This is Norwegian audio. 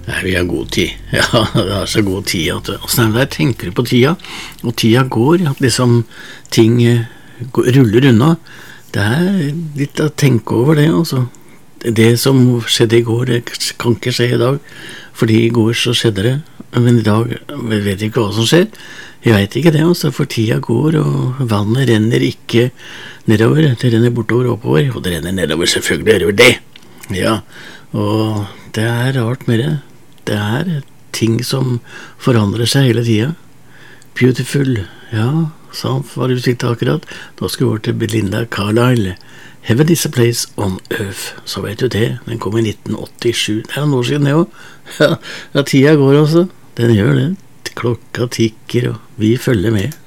Nei, vi har god tid. Ja, det er så god tid at sånn der tenker du på tida, og tida går, at liksom ting ruller unna. Det er litt å tenke over det, altså. Det som skjedde i går, det kan ikke skje i dag, fordi i går så skjedde det, men i dag vet jeg ikke hva som skjer. Jeg vet ikke det, altså, for tida går, og vannet renner ikke nedover, det renner bortover og oppover, og det renner nedover, selvfølgelig gjør det det. Ja, og det er rart med det. Det er ting som forandrer seg hele tida. Beautiful, ja, sant, var det du siktet akkurat. Da skal vi over til Belinda Carlisle. Heaven is a place on earth. Så vet du det, den kom i 1987. Det er noen år siden det også. Ja, tida går også. Den gjør det. Klokka tikker, og vi følger med.